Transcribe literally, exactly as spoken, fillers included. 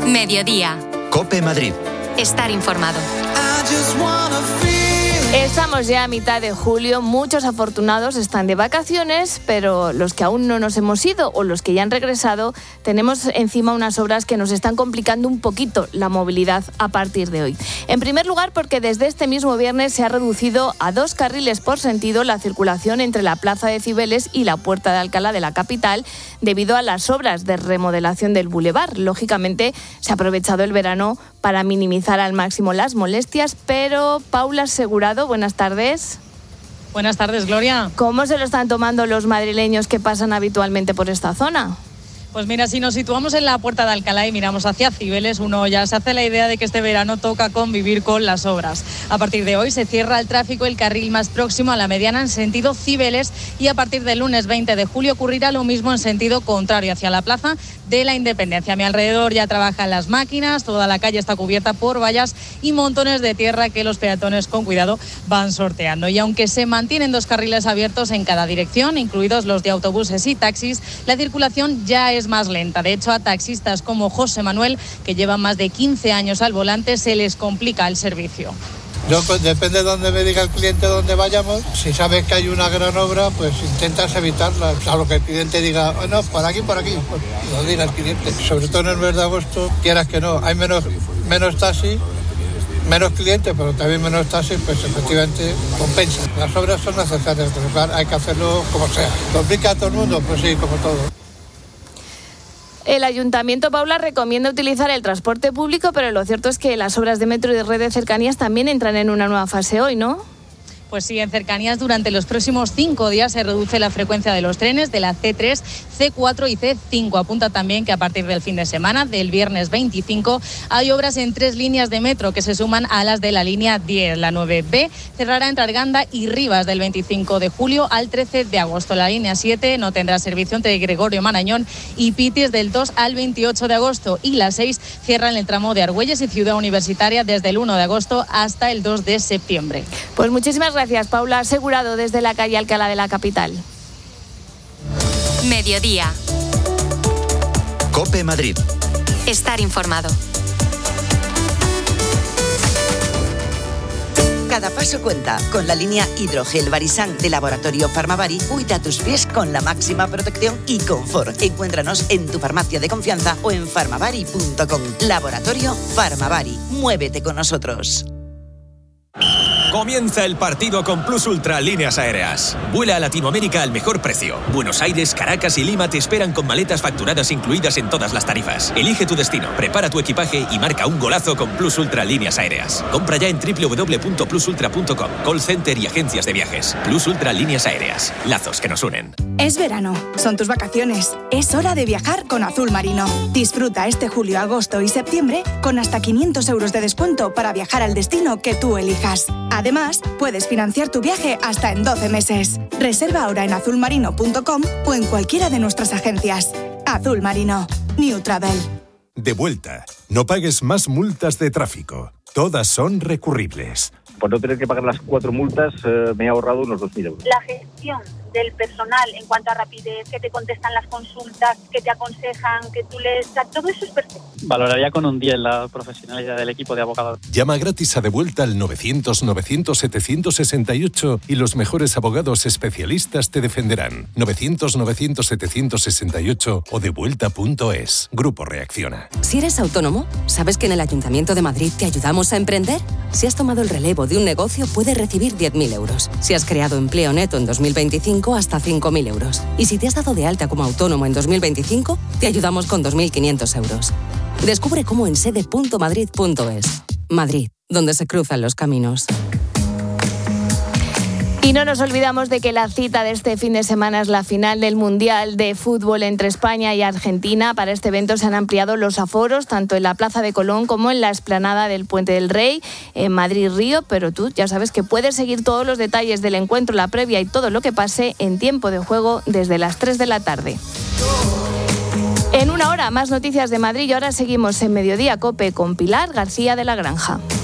Mediodía. COPE Madrid. Estar informado. Estamos ya a mitad de julio, muchos afortunados están de vacaciones, pero los que aún no nos hemos ido o los que ya han regresado, tenemos encima unas obras que nos están complicando un poquito la movilidad a partir de hoy. En primer lugar, porque desde este mismo viernes se ha reducido a dos carriles por sentido la circulación entre la Plaza de Cibeles y la Puerta de Alcalá de la capital, debido a las obras de remodelación del bulevar. Lógicamente, se ha aprovechado el verano para minimizar al máximo las molestias, pero Paula Asegurado, buenas tardes. Buenas tardes, Gloria. ¿Cómo se lo están tomando los madrileños que pasan habitualmente por esta zona? Pues mira, si nos situamos en la Puerta de Alcalá y miramos hacia Cibeles, uno ya se hace la idea de que este verano toca convivir con las obras. A partir de hoy se cierra el tráfico el carril más próximo a la mediana en sentido Cibeles y a partir del lunes veinte de julio ocurrirá lo mismo en sentido contrario hacia la Plaza de la Independencia. A mi alrededor ya trabajan las máquinas, toda la calle está cubierta por vallas y montones de tierra que los peatones con cuidado van sorteando. Y aunque se mantienen dos carriles abiertos en cada dirección, incluidos los de autobuses y taxis, la circulación ya es más lenta. De hecho, a taxistas como José Manuel, que llevan más de quince años al volante, se les complica el servicio. Yo, pues, depende de dónde me diga el cliente dónde vayamos. Si sabes que hay una gran obra, pues intentas evitarla. A lo que el cliente diga, oh, no, por aquí, por aquí, pues lo diga el cliente. Sobre todo en el mes de agosto, quieras que no, hay menos, menos taxis, menos clientes, pero también menos taxis, pues efectivamente compensa. Las obras son necesarias, pero claro, hay que hacerlo como sea. ¿Complica a todo el mundo? Pues sí, como todo. El Ayuntamiento, Paula, recomienda utilizar el transporte público, pero lo cierto es que las obras de metro y de red de cercanías también entran en una nueva fase hoy, ¿no? Pues sí, en cercanías durante los próximos cinco días se reduce la frecuencia de los trenes de la ce tres, ce cuatro y ce cinco. Apunta también que a partir del fin de semana, del viernes veinticinco, hay obras en tres líneas de metro que se suman a las de la línea diez. La nueve be cerrará entre Arganda y Rivas del veinticinco de julio al trece de agosto. La línea siete no tendrá servicio entre Gregorio Marañón y Pitis del dos al veintiocho de agosto. Y la seis cierra en el tramo de Argüelles y Ciudad Universitaria desde el uno de agosto hasta el dos de septiembre. Pues muchísimas gracias. Gracias, Paula. Asegurado desde la calle Alcalá de la capital. Mediodía. COPE Madrid. Estar informado. Cada paso cuenta. Con la línea Hidrogel Barisan de Laboratorio Farmavari, cuida tus pies con la máxima protección y confort. Encuéntranos en tu farmacia de confianza o en farmavari punto com. Laboratorio Farmavari. Muévete con nosotros. Comienza el partido con Plus Ultra Líneas Aéreas. Vuela a Latinoamérica al mejor precio. Buenos Aires, Caracas y Lima te esperan con maletas facturadas incluidas en todas las tarifas. Elige tu destino, prepara tu equipaje y marca un golazo con Plus Ultra Líneas Aéreas. Compra ya en doble u doble u doble u punto plus ultra punto com. Call center y agencias de viajes. Plus Ultra Líneas Aéreas. Lazos que nos unen. Es verano, son tus vacaciones. Es hora de viajar con Azul Marino. Disfruta este julio, agosto y septiembre con hasta quinientos euros de descuento para viajar al destino que tú elijas. Además, puedes financiar tu viaje hasta en doce meses. Reserva ahora en azul marino punto com o en cualquiera de nuestras agencias. Azul Marino. New Travel. De vuelta. No pagues más multas de tráfico. Todas son recurribles. Por no tener que pagar las cuatro multas, eh, me he ahorrado unos dos mil euros. La gestión del personal en cuanto a rapidez, que te contestan las consultas, que te aconsejan, que tú les... Todo eso es perfecto. Valoraría con un diez la profesionalidad del equipo de abogados. Llama gratis a De Vuelta al novecientos novecientos setecientos sesenta y ocho y los mejores abogados especialistas te defenderán. novecientos novecientos setecientos sesenta y ocho o devuelta punto es. Grupo Reacciona. Si eres autónomo, ¿sabes que en el Ayuntamiento de Madrid te ayudamos a emprender? Si has tomado el relevo de un negocio, puedes recibir diez mil euros. Si has creado empleo neto en dos mil veinticinco, hasta cinco mil euros. Y si te has dado de alta como autónomo en dos mil veinticinco, te ayudamos con dos mil quinientos euros. Descubre cómo en sede punto madrid punto es. Madrid, donde se cruzan los caminos. Y no nos olvidamos de que la cita de este fin de semana es la final del Mundial de Fútbol entre España y Argentina. Para este evento se han ampliado los aforos, tanto en la Plaza de Colón como en la explanada del Puente del Rey, en Madrid-Río. Pero tú ya sabes que puedes seguir todos los detalles del encuentro, la previa y todo lo que pase en tiempo de juego desde las tres de la tarde. En una hora, más noticias de Madrid y ahora seguimos en Mediodía COPE con Pilar García de la Granja.